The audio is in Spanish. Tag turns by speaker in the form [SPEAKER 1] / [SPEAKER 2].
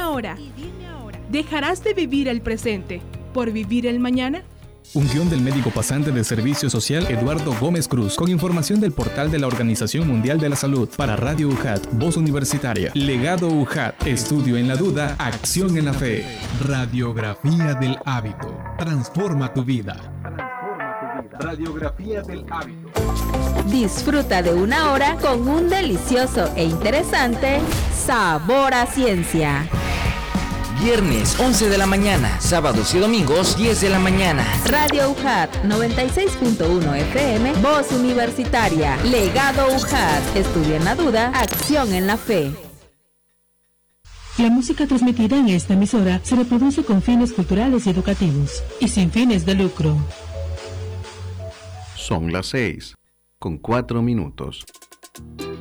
[SPEAKER 1] ahora, ¿dejarás de vivir el presente por vivir el mañana?
[SPEAKER 2] Un guión del médico pasante de Servicio Social Eduardo Gómez Cruz, con información del portal de la Organización Mundial de la Salud. Para Radio UJAT, Voz Universitaria. Legado UJAT, estudio en la duda, acción en la fe.
[SPEAKER 3] Radiografía del hábito. Transforma tu vida. Radiografía del hábito.
[SPEAKER 4] Disfruta de una hora con un delicioso e interesante sabor a ciencia.
[SPEAKER 5] Viernes 11 de la mañana, sábados y domingos 10 de la mañana.
[SPEAKER 4] Radio UJAT 96.1 FM, Voz Universitaria. Legado UJAT, estudio en la duda, acción en la fe.
[SPEAKER 6] La música transmitida en esta emisora se reproduce con fines culturales y educativos y sin fines de lucro.
[SPEAKER 7] Son las 6:04.